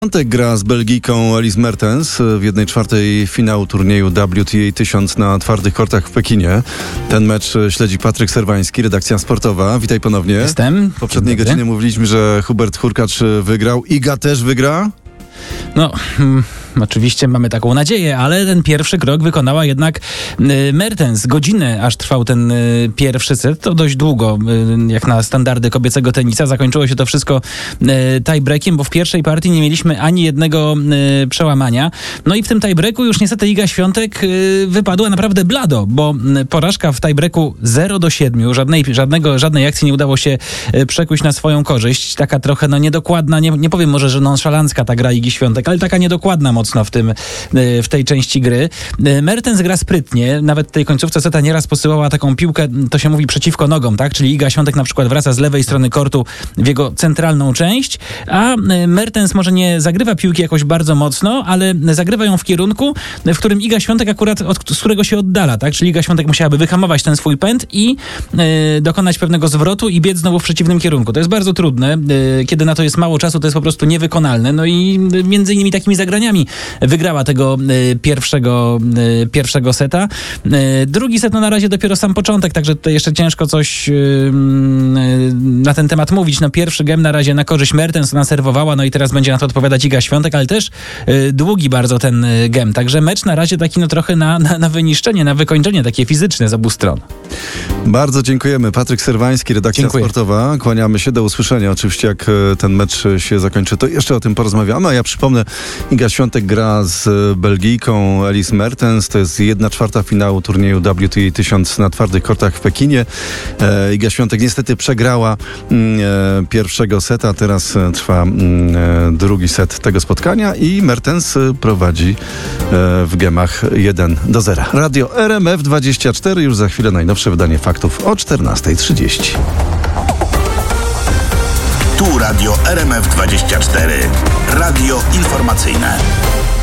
Piątek gra z Belgijką Elise Mertens w 1/4 finału turnieju WTA 1000 na twardych kortach w Pekinie. Ten mecz śledzi Patryk Serwański, redakcja sportowa. Witaj ponownie. Jestem. W poprzedniej godzinie mówiliśmy, że Hubert Hurkacz wygrał. Iga też wygra? No, oczywiście mamy taką nadzieję, ale ten pierwszy krok wykonała jednak Mertens. Godzinę aż trwał ten pierwszy set. To dość długo, jak na standardy kobiecego tenisa. Zakończyło się to wszystko tiebreakiem, bo w pierwszej partii nie mieliśmy ani jednego przełamania. No i w tym tiebreaku już niestety Iga Świątek wypadła naprawdę blado, bo porażka w tiebreaku 0-7. Żadnej akcji nie udało się przekuć na swoją korzyść. Taka trochę niedokładna, nie powiem może, że nonszalancka ta gra Igi Świątek, ale taka niedokładna mocno w tej części gry. Mertens gra sprytnie, nawet w tej końcówce seta nieraz posyłała taką piłkę, to się mówi przeciwko nogom, tak? Czyli Iga Świątek na przykład wraca z lewej strony kortu w jego centralną część, a Mertens może nie zagrywa piłki jakoś bardzo mocno, ale zagrywa ją w kierunku, w którym Iga Świątek akurat z którego się oddala, tak? Czyli Iga Świątek musiałaby wyhamować ten swój pęd i dokonać pewnego zwrotu i biec znowu w przeciwnym kierunku. To jest bardzo trudne. Kiedy na to jest mało czasu, to jest po prostu niewykonalne. No i między innymi takimi zagraniami wygrała tego pierwszego seta. Drugi set na razie dopiero sam początek, także tutaj jeszcze ciężko coś na ten temat mówić. No pierwszy gem na razie na korzyść Mertens, ona serwowała, no i teraz będzie na to odpowiadać Iga Świątek, ale też długi bardzo ten gem. Także mecz na razie taki trochę na wyniszczenie, na wykończenie takie fizyczne z obu stron. Bardzo dziękujemy. Patryk Serwański, redakcja sportowa. Kłaniamy się, do usłyszenia. Oczywiście jak ten mecz się zakończy, to jeszcze o tym porozmawiamy. A ja przypomnę, Iga Świątek gra z Belgijką Elise Mertens. To jest 1/4 finału turnieju WTA 1000 na twardych kortach w Pekinie. Iga Świątek niestety przegrała pierwszego seta. Teraz trwa drugi set tego spotkania i Mertens prowadzi w gemach 1-0. Radio RMF24. Już za chwilę najnowsze wydanie faktów o 14:30. Tu Radio RMF24. Radio informacyjne.